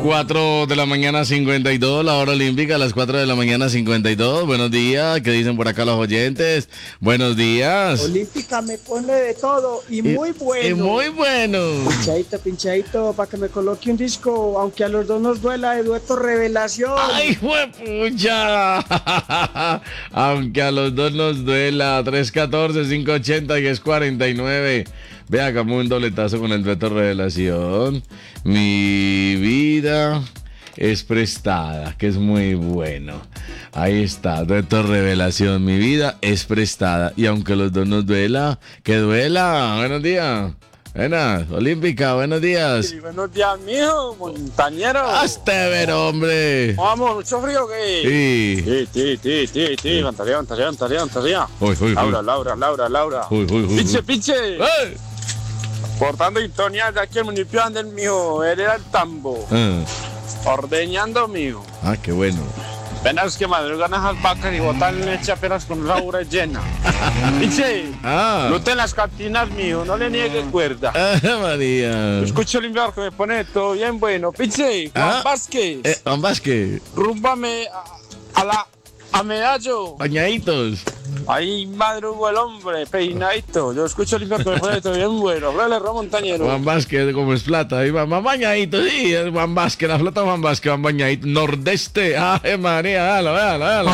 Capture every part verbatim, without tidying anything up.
cuatro de la mañana cincuenta y dos, la hora olímpica, a las cuatro de la mañana cincuenta y dos. Buenos días, ¿qué dicen por acá los oyentes? Buenos días. Olímpica me pone de todo y muy bueno. Y muy bueno. Pinchadito, pinchadito, para que me coloque un disco, aunque a los dos nos duela, de Dueto Revelación. ¡Ay, juepucha! Aunque a los dos nos duela. tres uno cuatro, cinco ocho cero, diez cuarenta y nueve. Ve acá un dobletazo con el Dueto Revelación. Mi vida es prestada, que es muy bueno. Ahí está, Dueto Revelación. Mi vida es prestada. Y aunque los dos nos duela, que duela. Buenos días. Buenas, Olímpica, buenos días. Sí, buenos días, mijo, montañero. Hazte ver, hombre. Vamos, mucho frío que. Sí. Sí, sí, sí, sí, sí. Levanta, levanta, levanta, levanta, levanta. Uy, uy, uy. Laura, Laura, Laura, Laura. Uy, uy, uy, Pinche, uy. pinche. ¡Eh! Portando sintonía de aquí el municipio donde el mijo, él era el tambo. Ah, Ordeñando, mijo. ah, qué bueno. Apenas que madrugan esas vacas y botan leche apenas con la ura llena. Pinche. Ah. Lute en las cantinas, mijo, no le niegue cuerda. Ah, María. Escucho el invierno que me pone todo bien bueno. Pinche, Juan Ah. Vázquez. Eh, Juan Vázquez, Rúmbame a, a la a medallo. bañaditos. Ahí madrugo el hombre, peinadito. Yo escucho el invierno que me pone todo bien bueno. Háblale, Ro Montañero. Juan Vázquez, como es plata. Ahí va, va bañadito, sí, es Juan Vázquez, la flota Juan Vázquez, van bañadito. Nordeste, ay, María, dalo, dalo, dalo.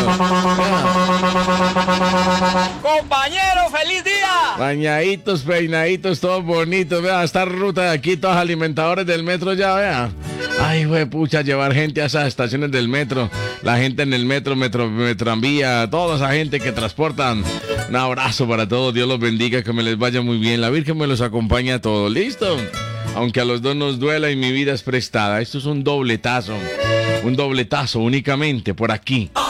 Compañero, feliz día. Bañaditos, peinaditos, todos bonitos. Vea, esta ruta de aquí, todos alimentadores del metro ya, vea. Ay, güey, pucha, llevar gente a esas estaciones del metro. La gente en el metro, metro, metranvía, toda esa gente que transportan. Un abrazo para todos, Dios los bendiga, que me les vaya muy bien. La Virgen me los acompaña a todos, ¿listo? Aunque a los dos nos duela y mi vida es prestada. Esto es un dobletazo. Un dobletazo únicamente por aquí.